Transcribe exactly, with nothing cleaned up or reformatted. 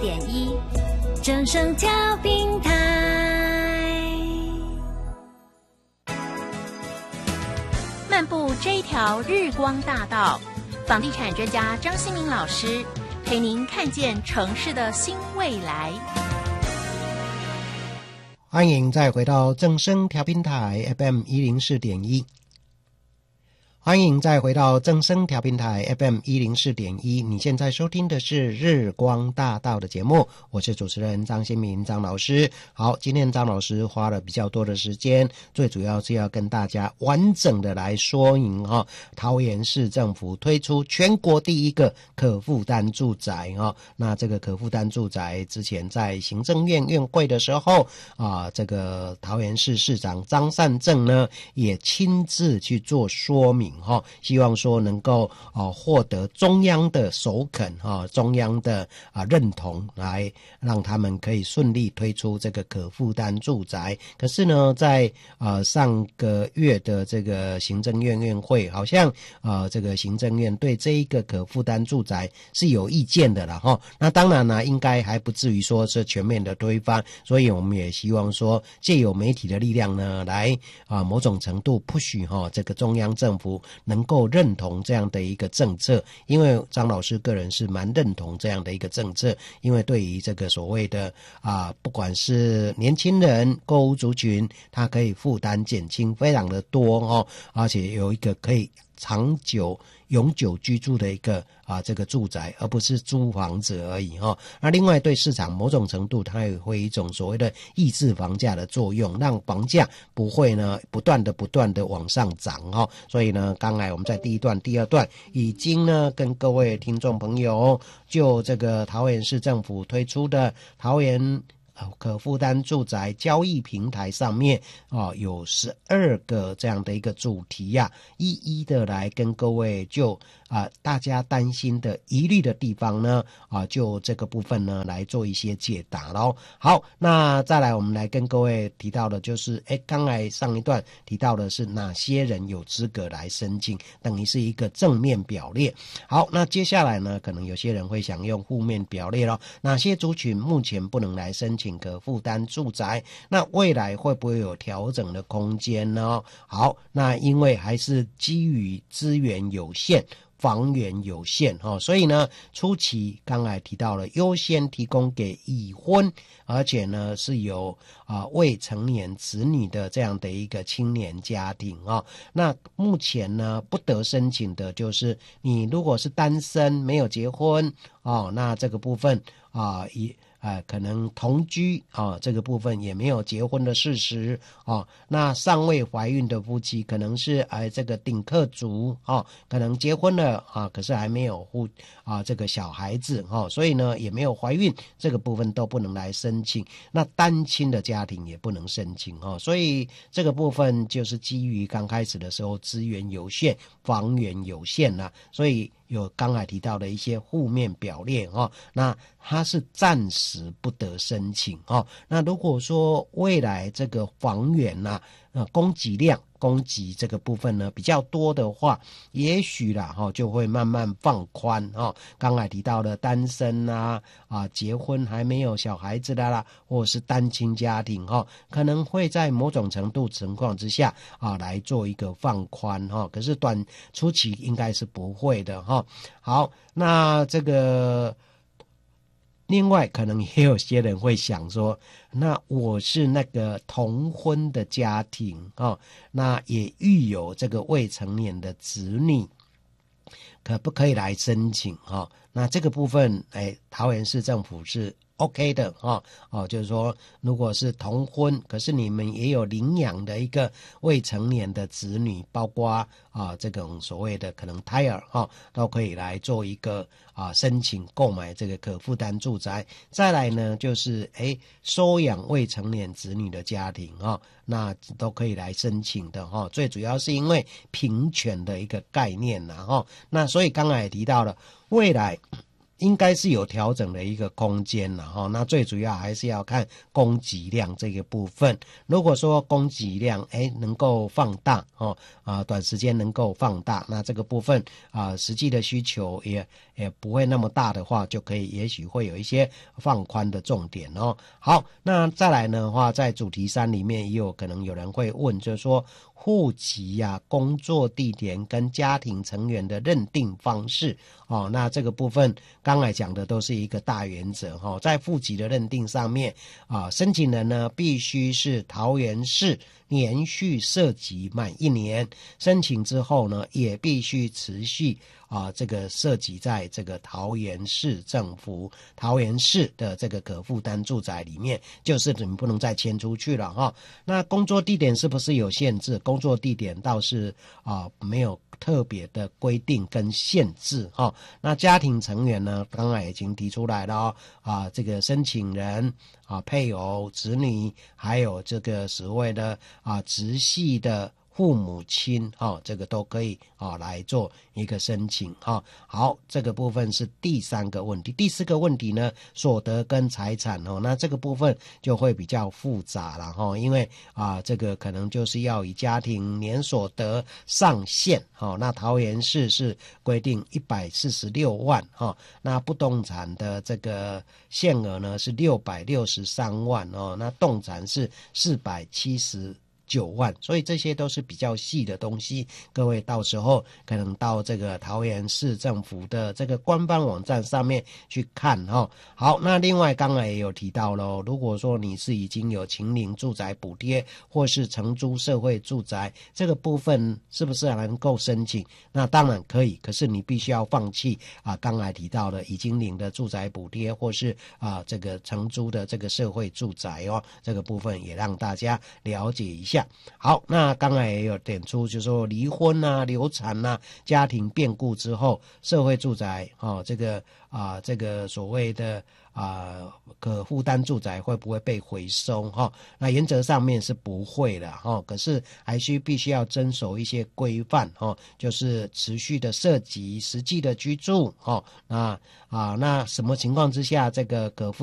点一，正声调频台。漫步这一条日光大道，房地产专家张新民老师陪您看见城市的新未来。 欢迎再回到正声调频台 F M 一零四点一。欢迎再回到正声调频台 F M 一零四点一，你现在收听的是日光大道的节目，我是主持人张新民张老师。好，今天张老师花了比较多的时间，最主要是要跟大家完整的来说明哈、哦，桃园市政府推出全国第一个可负担住宅哈、哦，那这个可负担住宅之前在行政院院会的时候啊，这个桃园市市长张善政呢也亲自去做说明。希望说能够呃获得中央的首肯哈，中央的啊认同，来让他们可以顺利推出这个可负担住宅。可是呢，在呃上个月的这个行政院院会，好像呃这个行政院对这一个可负担住宅是有意见的啦哈。那当然呢，应该还不至于说是全面的推翻，所以我们也希望说借由媒体的力量呢，来啊、呃、某种程度 push 哈这个中央政府能够认同这样的一个政策，因为张老师个人是蛮认同这样的一个政策，因为对于这个所谓的啊、呃，不管是年轻人购屋族群，他可以负担减轻非常的多哦，而且有一个可以长久永久居住的一个啊这个住宅，而不是租房子而已哈、哦。那另外对市场某种程度它也会一种所谓的抑制房价的作用，让房价不会呢不断的不断的往上涨哈、哦。所以呢，刚才我们在第一段、第二段已经呢跟各位听众朋友就这个桃园市政府推出的桃园可负担住宅交易平台上面啊、哦，有十二个这样的一个主题呀、啊，一一的来跟各位就啊大家担心的疑虑的地方呢啊，就这个部分呢来做一些解答咯。好，那再来我们来跟各位提到的就是，哎，刚才上一段提到的是哪些人有资格来申请，等于是一个正面表列。好，那接下来呢，可能有些人会想用负面表列咯，哪些族群目前不能来申请可负担住宅，那未来会不会有调整的空间呢？好，那因为还是基于资源有限，房源有限、哦、所以呢初期刚才提到了优先提供给已婚而且呢是有啊未成年子女的这样的一个青年家庭哦。那目前呢不得申请的就是你如果是单身没有结婚哦，那这个部分啊以呃，可能同居啊、哦，这个部分也没有结婚的事实哦。那尚未怀孕的夫妻，可能是呃这个顶客族哦，可能结婚了啊，可是还没有护啊这个小孩子哦，所以呢也没有怀孕，这个部分都不能来申请。那单亲的家庭也不能申请哦，所以这个部分就是基于刚开始的时候资源有限，房源有限啦、啊，所以有刚才提到的一些负面表列哦，那它是暂时不得申请哦。那如果说未来这个房源呐、啊，呃，供给量、供给这个部分呢比较多的话，也许啦哈、哦、就会慢慢放宽哦。刚才提到的单身啊啊，结婚还没有小孩子的啦，或是单亲家庭哈、哦，可能会在某种程度情况之下啊来做一个放宽哈、哦。可是短初期应该是不会的哈、哦。好，那这个。另外可能也有些人会想说，那我是那个同婚的家庭哦，那也育有这个未成年的子女，可不可以来申请哦？那这个部分哎，桃园市政府是 OK 的哈、哦，哦，就是说，如果是同婚，可是你们也有领养的一个未成年的子女，包括啊这种所谓的可能胎儿哈、哦，都可以来做一个啊申请购买这个可负担住宅。再来呢，就是哎收养未成年子女的家庭哈、哦，那都可以来申请的哈、哦。最主要是因为平权的一个概念啦哈、哦。那所以刚才也提到了，未来应该是有调整的一个空间了哈，那最主要还是要看供给量这个部分。如果说供给量哎能够放大哦啊，短时间能够放大，那这个部分啊实际的需求也也不会那么大的话，就可以也许会有一些放宽的重点哦。好，那再来呢的话，在主题三里面也有可能有人会问，就是说户籍呀、啊、工作地点跟家庭成员的认定方式哦，那这个部分刚才讲的都是一个大原则哈、哦，在户籍的认定上面啊，申请人呢必须是桃园市连续涉及满一年，申请之后呢也必须持续啊这个涉及在这个桃园市政府桃园市的这个可负担住宅里面，就是你不能再迁出去了哈、哦。那工作地点是不是有限制？工作地点倒是啊没有特别的规定跟限制哈、哦。那家庭成员呢，刚才已经提出来了哦啊，这个申请人啊、配偶、子女，还有这个所谓的啊直系的父母亲哦，这个都可以啊来做一个申请哈、哦。好，这个部分是第三个问题。第四个问题呢，所得跟财产哦，那这个部分就会比较复杂了哈、哦，因为啊这个可能就是要以家庭年所得上限哦，那桃园市是规定一百四十六万哈、哦，那不动产的这个限额呢是六百六十三万哦，那动产是四百七十九万，所以这些都是比较细的东西，各位到时候可能到这个桃园市政府的这个官方网站上面去看哦。好，那另外刚才也有提到咯，如果说你是已经有秦岭住宅补贴或是承租社会住宅，这个部分是不是能够申请？那当然可以，可是你必须要放弃啊刚才提到的已经领的住宅补贴或是啊这个承租的这个社会住宅哦，这个部分也让大家了解一下。好，那刚才也有点出，就是说离婚啊、流产啊、家庭变故之后，社会住宅哦，这个啊、这个所谓的啊可负担住宅会不会被回收哈、哦？那原则上面是不会的哈、哦，可是还需必须要遵守一些规范哦，就是持续的涉及实际的居住哦，那啊那什么情况之下这个可负